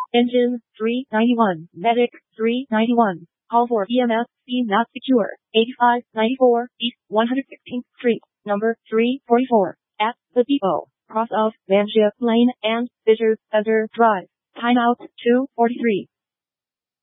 Engine 391. Medic 391. Call for EMS. Be not secure. 8594 East 116th Street, number 344, at the depot, cross of Manship Lane and Fisher Center Drive. Timeout 2:43.